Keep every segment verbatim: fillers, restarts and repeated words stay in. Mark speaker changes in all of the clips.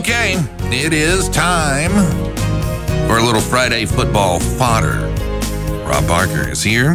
Speaker 1: Okay, it is time for a little Friday football fodder. Rob Barker is here.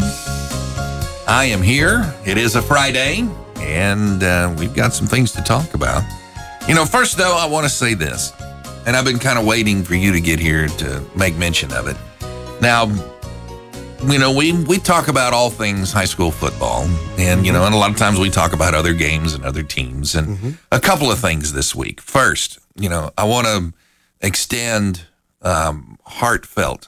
Speaker 1: I am here. It is a Friday, and uh, we've got some things to talk about. You know, first, though, I want to say this, and I've been kind of waiting for you to get here to make mention of it. Now, you know, we, we talk about all things high school football, and, you know, and a lot of times we talk about other games and other teams, and mm-hmm. a couple of things this week. First, you know, I want to extend um, heartfelt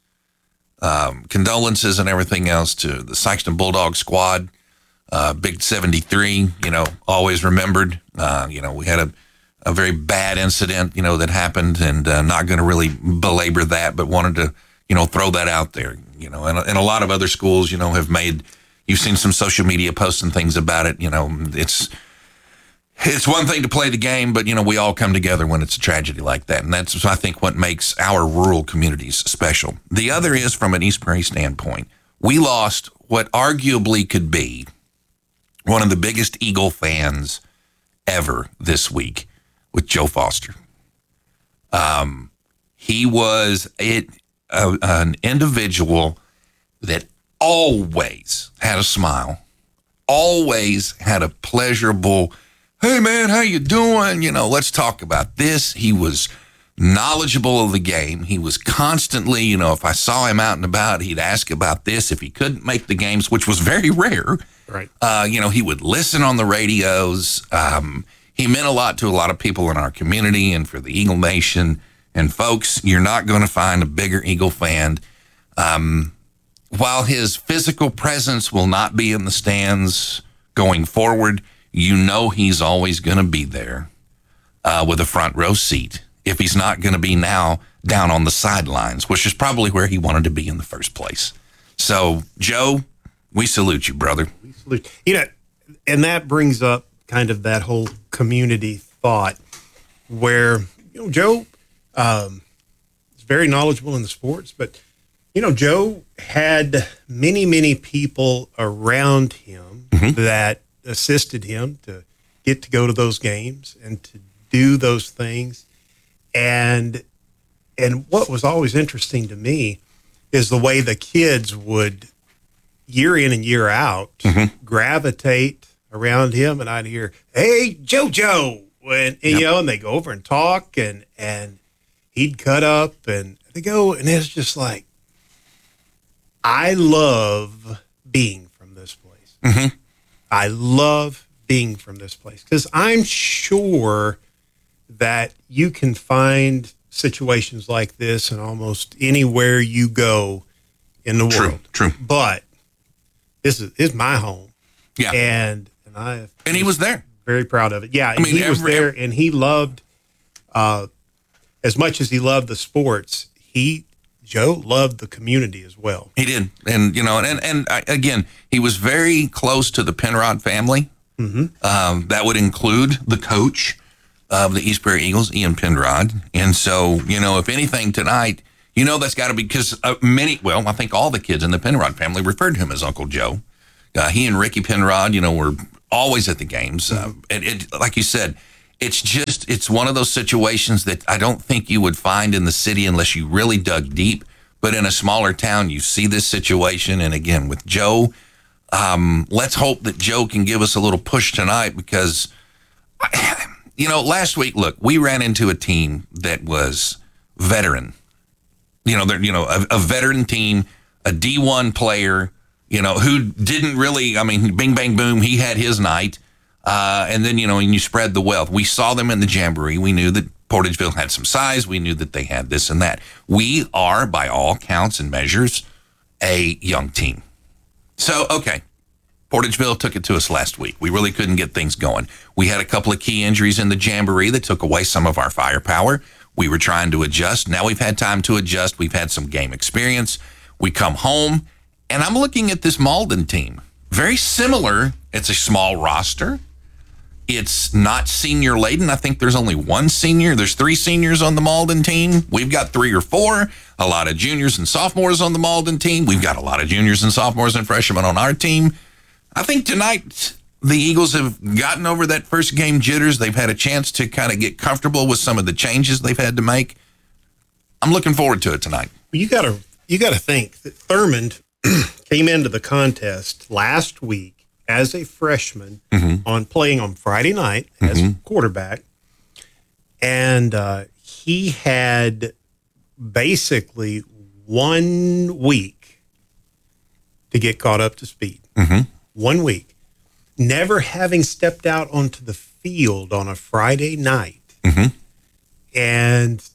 Speaker 1: um, condolences and everything else to the Sikeston Bulldog squad, uh, Big seventy-three, you know, always remembered. Uh, you know, we had a, a very bad incident, you know, that happened, and uh, not going to really belabor that, but wanted to, you know, throw that out there. You know, and, and a lot of other schools, you know, have made, you've seen some social media posts and things about it. You know, it's it's one thing to play the game, but, you know, we all come together when it's a tragedy like that. And that's, I think, what makes our rural communities special. The other is, from an East Prairie standpoint, we lost what arguably could be one of the biggest Eagle fans ever this week with Joe Foster. Um, he was it. A, an individual that always had a smile, always had a pleasurable, hey man, how you doing? You know, let's talk about this. He was knowledgeable of the game. He was constantly, you know, if I saw him out and about, he'd ask about this. If he couldn't make the games, which was very rare,
Speaker 2: right?
Speaker 1: Uh, you know, he would listen on the radios. Um, he meant a lot to a lot of people in our community and for the Eagle Nation. And folks, you're not going to find a bigger Eagle fan. Um, while his physical presence will not be in the stands going forward, you know he's always going to be there uh, with a front row seat. If he's not going to be now down on the sidelines, which is probably where he wanted to be in the first place. So, Joe, we salute you, brother.
Speaker 2: We salute you. know, and that brings up kind of that whole community thought where, you know, Joe, Um, he's very knowledgeable in the sports, but, you know, Joe had many, many people around him mm-hmm. that assisted him to get to go to those games and to do those things. And, and what was always interesting to me is the way the kids would, year in and year out, mm-hmm. gravitate around him. And I'd hear, hey, JoJo, and, and yep. you know, and they go over and talk, and, and, he'd cut up and they go, and it's just like, I love being from this place.
Speaker 1: Mm-hmm.
Speaker 2: I love being from this place because I'm sure that you can find situations like this in almost anywhere you go in the
Speaker 1: true,
Speaker 2: world.
Speaker 1: True,
Speaker 2: But this is, this is my home.
Speaker 1: Yeah.
Speaker 2: And, and I,
Speaker 1: and he was there.
Speaker 2: Very proud of it. Yeah.
Speaker 1: I mean,
Speaker 2: he was
Speaker 1: every,
Speaker 2: there and he loved, uh, as much as he loved the sports, he, Joe, loved the community as well.
Speaker 1: He did. And, you know, and, and I, again, he was very close to the Penrod family.
Speaker 2: Mm-hmm.
Speaker 1: Um, that would include the coach of the East Prairie Eagles, Ian Penrod. And so, you know, if anything tonight, you know, that's got to be because uh, many, well, I think all the kids in the Penrod family referred to him as Uncle Joe. Uh, he and Ricky Penrod, you know, were always at the games. Mm-hmm. Uh, and it, like you said, It's just, it's one of those situations that I don't think you would find in the city unless you really dug deep. But in a smaller town, you see this situation. And again, with Joe, um, let's hope that Joe can give us a little push tonight because, you know, last week, look, we ran into a team that was veteran. You know, they're, you know, a, a veteran team, a D one player, you know, who didn't really, I mean, bing, bang, boom, he had his night. Uh, and then, you know, and you spread the wealth. We saw them in the Jamboree. We knew that Portageville had some size. We knew that they had this and that. We are, by all counts and measures, a young team. So, okay, Portageville took it to us last week. We really couldn't get things going. We had a couple of key injuries in the Jamboree that took away some of our firepower. We were trying to adjust. Now we've had time to adjust. We've had some game experience. We come home, and I'm looking at this Malden team. Very similar. It's a small roster. It's not senior laden. I think there's only one senior. There's three seniors on the Malden team. We've got three or four. A lot of juniors and sophomores on the Malden team. We've got a lot of juniors and sophomores and freshmen on our team. I think tonight the Eagles have gotten over that first game jitters. They've had a chance to kind of get comfortable with some of the changes they've had to make. I'm looking forward to it tonight.
Speaker 2: You got to you got to think that Thurmond came into the contest last week as a freshman mm-hmm. on playing on Friday night as mm-hmm. quarterback, and uh, he had basically one week to get caught up to speed.
Speaker 1: Mm-hmm.
Speaker 2: One week. Never having stepped out onto the field on a Friday night.
Speaker 1: Mm-hmm.
Speaker 2: And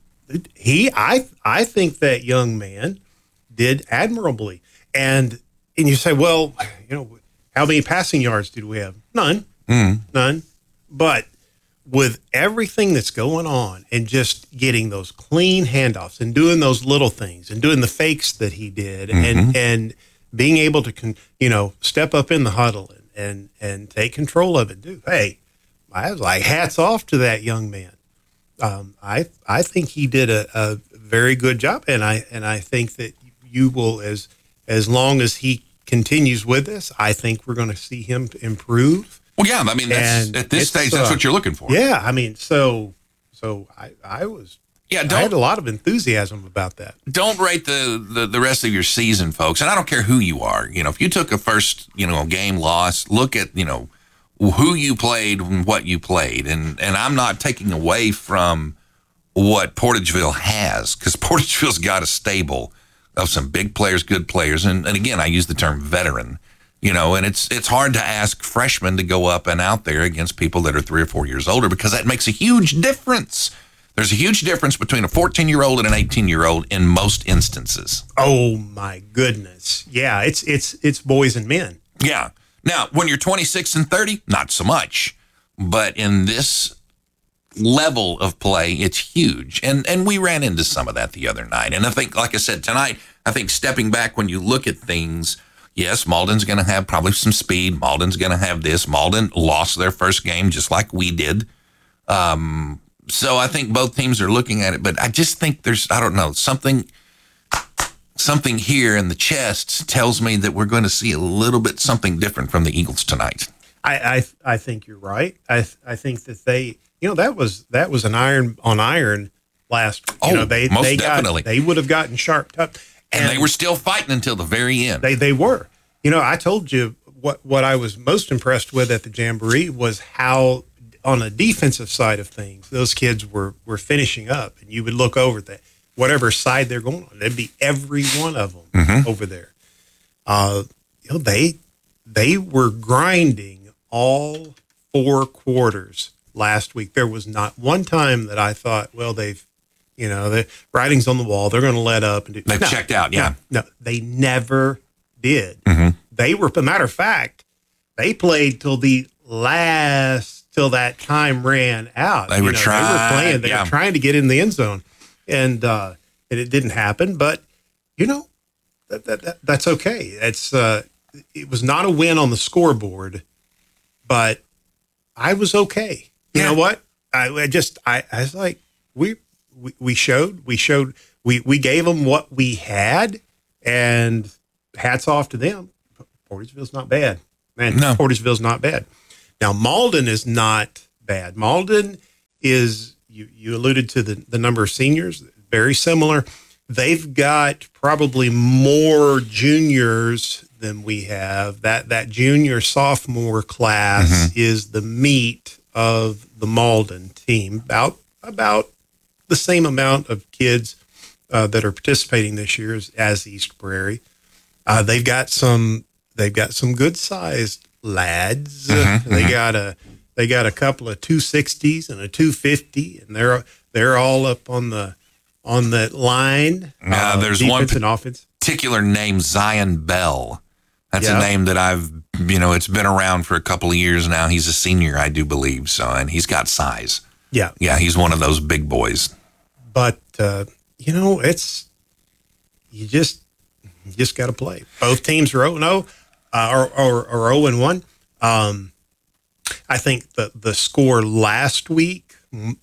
Speaker 2: he, I, I think that young man did admirably. And, and you say, well, you know, how many passing yards did we have? None,
Speaker 1: mm-hmm.
Speaker 2: none. But with everything that's going on and just getting those clean handoffs and doing those little things and doing the fakes that he did mm-hmm. and, and being able to, con, you know, step up in the huddle and, and, and take control of it. Dude, hey, I was like, hats off to that young man. Um, I I think he did a, a very good job, and I and I think that you will, as as long as he continues with this, I think we're going to see him improve.
Speaker 1: Well, yeah, I mean, that's, at this stage, that's uh, what you're looking for.
Speaker 2: Yeah, I mean, so so I I was
Speaker 1: yeah, don't,
Speaker 2: I had a lot of enthusiasm about that.
Speaker 1: Don't rate the, the the rest of your season, folks, and I don't care who you are. You know, if you took a first you know game loss, look at you know. who you played and what you played. And and I'm not taking away from what Portageville has, because Portageville's got a stable of some big players, good players. And, and again, I use the term veteran, you know, and it's it's hard to ask freshmen to go up and out there against people that are three or four years older, because that makes a huge difference. There's a huge difference between a fourteen-year-old and an eighteen-year-old in most instances.
Speaker 2: Oh, my goodness. Yeah, it's it's it's boys and men.
Speaker 1: Yeah. Now, when you're twenty-six and thirty, not so much. But in this level of play, it's huge. And and we ran into some of that the other night. And I think, like I said, tonight, I think stepping back when you look at things, yes, Malden's going to have probably some speed. Malden's going to have this. Malden lost their first game just like we did. Um, so I think both teams are looking at it. But I just think there's, I don't know, something... Something here in the chest tells me that we're going to see a little bit something different from the Eagles tonight.
Speaker 2: I I, I think you're right. I I think that they, you know, that was that was an iron on iron last. You
Speaker 1: oh,
Speaker 2: know, they
Speaker 1: most
Speaker 2: they
Speaker 1: definitely.
Speaker 2: Got, they would have gotten sharped up,
Speaker 1: and, and they were still fighting until the very end.
Speaker 2: They they were. You know, I told you what what I was most impressed with at the Jamboree was how on the defensive side of things those kids were were finishing up, and you would look over that. Whatever side they're going on, there'd be every one of them
Speaker 1: mm-hmm.
Speaker 2: over there. Uh, you know, they they were grinding all four quarters last week. There was not one time that I thought, well, they've, you know, the writing's on the wall. They're going to let up and do.
Speaker 1: They've
Speaker 2: no,
Speaker 1: checked out, yeah.
Speaker 2: No, no, they never did.
Speaker 1: Mm-hmm.
Speaker 2: They were, as a matter of fact, they played till the last, till that time ran out.
Speaker 1: They were
Speaker 2: know,
Speaker 1: trying.
Speaker 2: They were playing. They
Speaker 1: yeah.
Speaker 2: were trying to get in the end zone. And, uh, and it didn't happen, but you know, that, that, that that's okay. It's, uh, it was not a win on the scoreboard, but I was okay. You
Speaker 1: yeah.
Speaker 2: know what? I, I just, I, I was like, we, we, we showed, we showed, we, we gave them what we had, and hats off to them. Portageville's not bad, man.
Speaker 1: No.
Speaker 2: Portageville's not bad. Now, Malden is not bad. Malden is, You, you alluded to the, the number of seniors, very similar. They've got probably more juniors than we have. That that junior sophomore class mm-hmm. is the meat of the Malden team. About about the same amount of kids uh, that are participating this year as, as East Prairie. Uh, they've got some they've got some good sized lads.
Speaker 1: Mm-hmm.
Speaker 2: They
Speaker 1: mm-hmm.
Speaker 2: got a They got a couple of two sixties and a two fifty, and they're they're all up on the on the line.
Speaker 1: Now,
Speaker 2: uh,
Speaker 1: there's
Speaker 2: defense
Speaker 1: one
Speaker 2: and offense.
Speaker 1: particular name, Zion Bell. That's
Speaker 2: yeah.
Speaker 1: a name that I've, you know, it's been around for a couple of years now. He's a senior, I do believe, so, and he's got size.
Speaker 2: Yeah,
Speaker 1: yeah, he's one of those big boys.
Speaker 2: But uh, you know, it's you just you just got to play. Both teams are zero and zero, or or or zero and one. Um, I think the the score last week,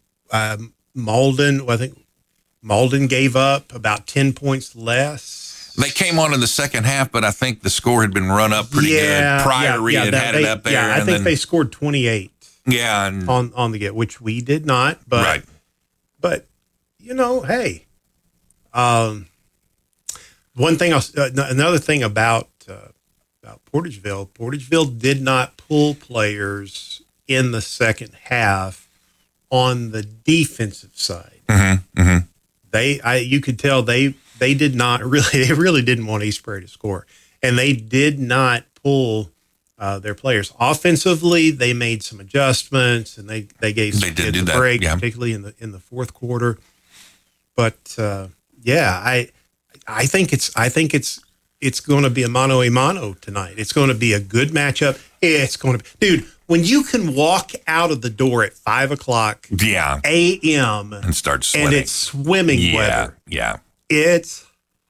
Speaker 2: um, Malden, I think Malden gave up about ten points less.
Speaker 1: They came on in the second half, but I think the score had been run up pretty
Speaker 2: yeah,
Speaker 1: good. Priory
Speaker 2: yeah, yeah,
Speaker 1: had
Speaker 2: that,
Speaker 1: had
Speaker 2: they,
Speaker 1: it up there.
Speaker 2: Yeah, I
Speaker 1: and
Speaker 2: think
Speaker 1: then,
Speaker 2: they scored twenty-eight.
Speaker 1: Yeah, and,
Speaker 2: on on the get, which we did not. But
Speaker 1: right.
Speaker 2: but you know, hey, um, one thing else, uh, another thing about uh, about Portageville, Portageville did not pull players in the second half on the defensive side.
Speaker 1: Mm-hmm, mm-hmm.
Speaker 2: They, I, you could tell they they did not really, they really didn't want East Prairie to score, and they did not pull. Uh, their players offensively, they made some adjustments and they they gave some
Speaker 1: they did
Speaker 2: kids
Speaker 1: do
Speaker 2: a
Speaker 1: that,
Speaker 2: break,
Speaker 1: yeah.
Speaker 2: particularly in the in the fourth quarter. But uh, yeah, I I think it's I think it's it's going to be a mano a mano tonight. It's going to be a good matchup. It's going to be, dude. When you can walk out of the door at five o'clock,
Speaker 1: yeah,
Speaker 2: a m
Speaker 1: and start sweating,
Speaker 2: and it's swimming
Speaker 1: yeah,
Speaker 2: weather.
Speaker 1: Yeah,
Speaker 2: it's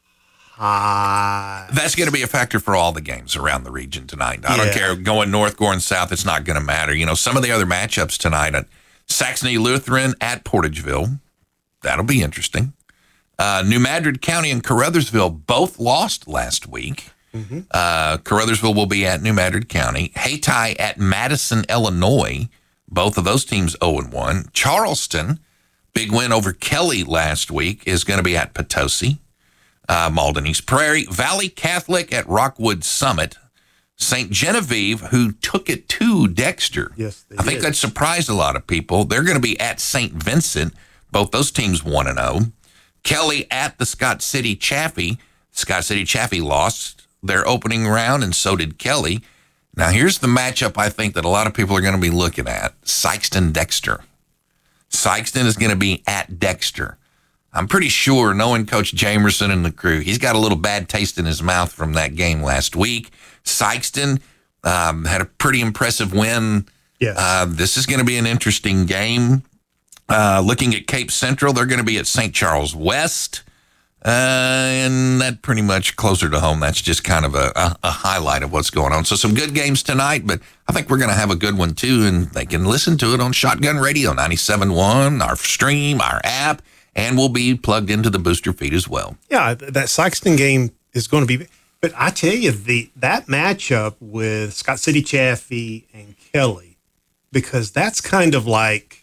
Speaker 2: hot.
Speaker 1: That's going to be a factor for all the games around the region tonight. I
Speaker 2: Yeah.
Speaker 1: don't care going north, going south. It's not going to matter. You know, some of the other matchups tonight at Saxony Lutheran at Portageville. That'll be interesting. Uh, New Madrid County and Caruthersville both lost last week.
Speaker 2: Mm-hmm.
Speaker 1: Uh, Caruthersville will be at New Madrid County. Hayti at Madison, Illinois. Both of those teams oh and one. Charleston, big win over Kelly last week, is going to be at Potosi. Uh, Malden East Prairie. Valley Catholic at Rockwood Summit. Saint Genevieve, who took it to Dexter.
Speaker 2: Yes, they
Speaker 1: I think
Speaker 2: did.
Speaker 1: that surprised a lot of people. They're going to be at Saint Vincent. Both those teams one and oh. Kelly at the Scott City Chaffee. Scott City Chaffee lost their opening round, and so did Kelly. Now, here's the matchup I think that a lot of people are going to be looking at. Sykeston-Dexter. Sykeston is going to be at Dexter. I'm pretty sure, knowing Coach Jamerson and the crew, he's got a little bad taste in his mouth from that game last week. Sykeston um, had a pretty impressive win.
Speaker 2: Yes.
Speaker 1: Uh, this is going to be an interesting game. Uh, looking at Cape Central, they're going to be at Saint Charles West. Uh, and that pretty much closer to home. That's just kind of a, a, a highlight of what's going on. So some good games tonight, but I think we're going to have a good one too. And they can listen to it on Shotgun Radio, ninety-seven point one, our stream, our app, and we'll be plugged into the booster feed as well.
Speaker 2: Yeah, th- that Sykeston game is going to be. But I tell you, the that matchup with Scott City Chaffee and Kelly, because that's kind of like,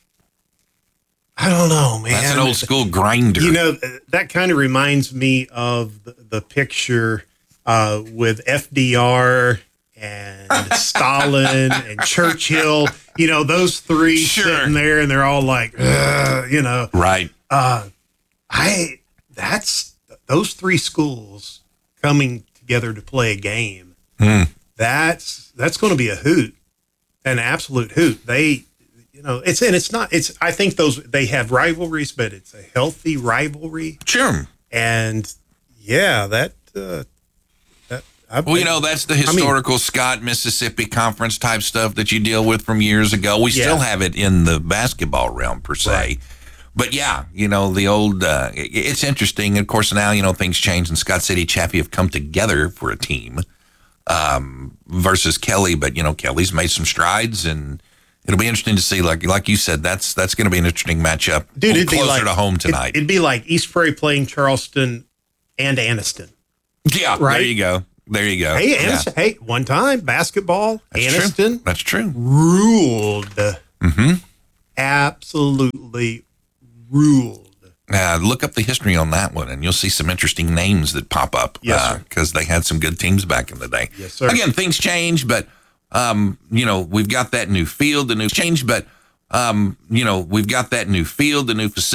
Speaker 2: I don't know, man.
Speaker 1: That's an old school grinder.
Speaker 2: You know, that kind of reminds me of the, the picture uh, with F D R and Stalin and Churchill. You know, those three
Speaker 1: Sure.
Speaker 2: sitting there, and they're all like, "Ugh," you know.
Speaker 1: Right.
Speaker 2: Uh, I that's those three schools coming together to play a game.
Speaker 1: Hmm.
Speaker 2: That's that's going to be a hoot, an absolute hoot. They, you know, it's and it's not. It's I think those they have rivalries, but it's a healthy rivalry.
Speaker 1: Sure.
Speaker 2: And yeah, that uh, that I,
Speaker 1: Well, you know, that's the
Speaker 2: I mean-
Speaker 1: historical Scott, Mississippi conference type stuff that you deal with from years ago. We
Speaker 2: Yeah.
Speaker 1: still have it in the basketball realm, per se.
Speaker 2: Right.
Speaker 1: But yeah, you know, the old, uh, it- it's interesting. Of course, now, you know, things change, and Scott City Chaffee have come together for a team um, versus Kelly. But, you know, Kelly's made some strides, and it'll be interesting to see. Like like you said, that's that's going to be an interesting matchup.
Speaker 2: dude, it'd
Speaker 1: closer
Speaker 2: be like
Speaker 1: to home
Speaker 2: it-
Speaker 1: tonight.
Speaker 2: It'd be like East Prairie playing Charleston and Anniston.
Speaker 1: yeah,
Speaker 2: right?
Speaker 1: there you go. There you go.
Speaker 2: Hey,
Speaker 1: Yeah.
Speaker 2: Anniston, hey, one time basketball,
Speaker 1: That's
Speaker 2: Anniston
Speaker 1: true. That's true.
Speaker 2: ruled,
Speaker 1: Mm-hmm.
Speaker 2: absolutely ruled.
Speaker 1: Uh, look up the history on that one, and you'll see some interesting names that pop up.
Speaker 2: Yes, sir.
Speaker 1: Because they had some good teams back in the day.
Speaker 2: Yes, sir.
Speaker 1: Again, things change, but um, you know, we've got that new field, the new change, but um, you know, we've got that new field, the new facility.